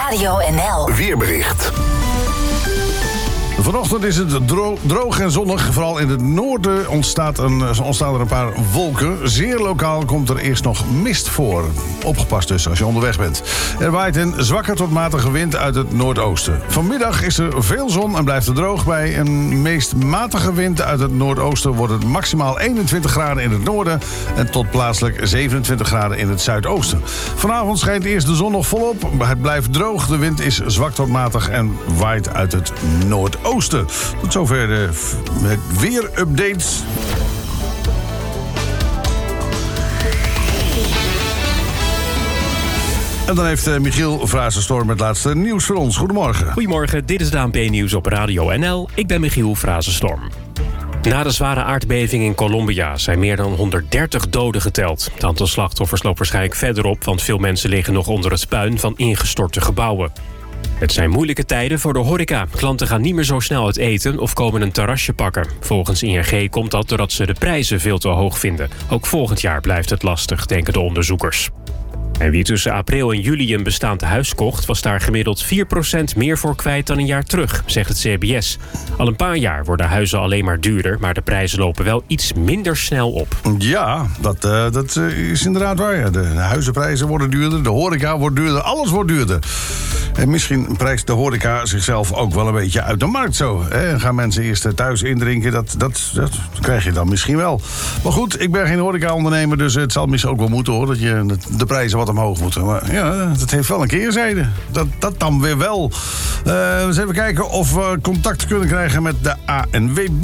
Radio NL. Weerbericht. Vanochtend is het droog en zonnig. Vooral in het noorden ontstaan er een paar wolken. Zeer lokaal komt er eerst nog mist voor. Opgepast dus als je onderweg bent. Er waait een zwakke tot matige wind uit het noordoosten. Vanmiddag is er veel zon en blijft het droog. Bij een meest matige wind uit het noordoosten wordt het maximaal 21 graden in het noorden en tot plaatselijk 27 graden in het zuidoosten. Vanavond schijnt eerst de zon nog volop. Het blijft droog. De wind is zwak tot matig en waait uit het noordoosten. Tot zover de weerupdate. En dan heeft Michiel Frazenstorm het laatste nieuws voor ons. Goedemorgen. Goedemorgen, dit is het ANP-nieuws op Radio NL. Ik ben Michiel Frazenstorm. Na de zware aardbeving in Colombia zijn meer dan 130 doden geteld. Het aantal slachtoffers loopt waarschijnlijk verder op, want veel mensen liggen nog onder het puin van ingestorte gebouwen. Het zijn moeilijke tijden voor de horeca. Klanten gaan niet meer zo snel uit eten of komen een terrasje pakken. Volgens ING komt dat doordat ze de prijzen veel te hoog vinden. Ook volgend jaar blijft het lastig, denken de onderzoekers. En wie tussen april en juli een bestaand huis kocht, was daar gemiddeld 4% meer voor kwijt dan een jaar terug, zegt het CBS. Al een paar jaar worden huizen alleen maar duurder, maar de prijzen lopen wel iets minder snel op. Ja, dat is inderdaad waar. Ja. De huizenprijzen worden duurder, de horeca wordt duurder, alles wordt duurder. En misschien prijst de horeca zichzelf ook wel een beetje uit de markt zo. Hè? Gaan mensen eerst thuis indrinken, dat krijg je dan misschien wel. Maar goed, ik ben geen horeca-ondernemer, dus het zal misschien ook wel moeten hoor, dat je de prijzen wat omhoog moeten. Maar ja, dat heeft wel een keerzijde. Dat dan weer wel. Eens even kijken of we contact kunnen krijgen met de ANWB.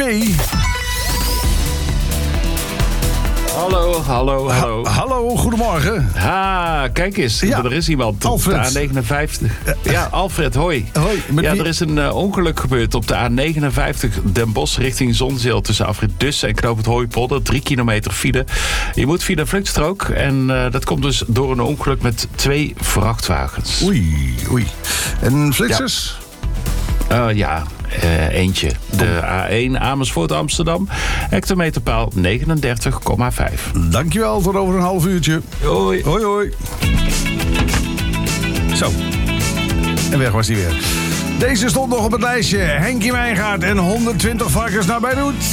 Hallo. Hallo, goedemorgen. Kijk eens, ja, er is iemand Alfred. op de A59. Ja, Alfred, hoi. Hoi. Er is een ongeluk gebeurd op de A59 Den Bosch richting Zonzeel tussen afrit Dussen en knoop het Hooipolder. 3 kilometer file. Je moet via de vluchtstrook en dat komt dus door een ongeluk met 2 vrachtwagens. Oei. En flitsers? Eentje. De A1 Amersfoort Amsterdam. Hectometerpaal 39,5. Dankjewel, tot over een half uurtje. Hoi. Hoi. Zo. En weg was hij weer. Deze stond nog op het lijstje. Henkie Wijngaard en 120 varkens naar Beirut.